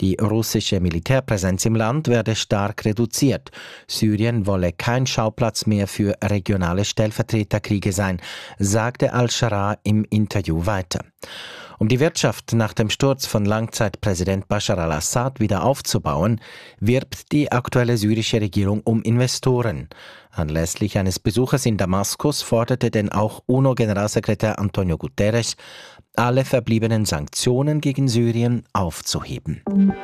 Die russische Militärpräsenz im Land werde stark reduziert. Syrien wolle kein Schauplatz mehr für regionale Stellvertreterkriege sein, sagte al-Sharaa im Interview weiter. Um die Wirtschaft nach dem Sturz von Langzeitpräsident Bashar al-Assad wieder aufzubauen, wirbt die aktuelle syrische Regierung um Investoren. Anlässlich eines Besuches in Damaskus forderte denn auch UNO-Generalsekretär Antonio Guterres, alle verbliebenen Sanktionen gegen Syrien aufzuheben.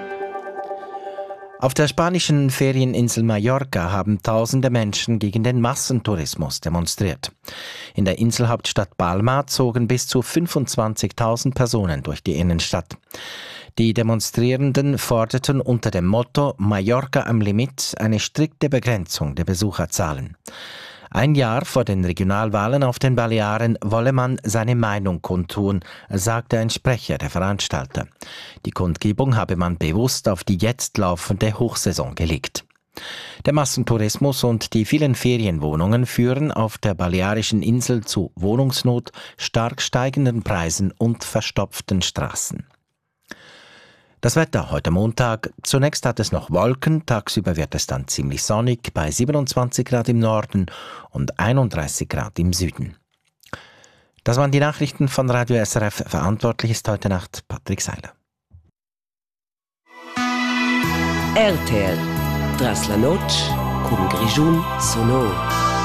Auf der spanischen Ferieninsel Mallorca haben tausende Menschen gegen den Massentourismus demonstriert. In der Inselhauptstadt Palma zogen bis zu 25.000 Personen durch die Innenstadt. Die Demonstrierenden forderten unter dem Motto Mallorca am Limit eine strikte Begrenzung der Besucherzahlen. Ein Jahr vor den Regionalwahlen auf den Balearen wolle man seine Meinung kundtun, sagte ein Sprecher der Veranstalter. Die Kundgebung habe man bewusst auf die jetzt laufende Hochsaison gelegt. Der Massentourismus und die vielen Ferienwohnungen führen auf der balearischen Insel zu Wohnungsnot, stark steigenden Preisen und verstopften Straßen. Das Wetter heute Montag. Zunächst hat es noch Wolken, tagsüber wird es dann ziemlich sonnig bei 27 Grad im Norden und 31 Grad im Süden. Das waren die Nachrichten von Radio SRF. Verantwortlich ist heute Nacht Patrick Seiler. RTL. Tras la noche, con Grigiun sonó.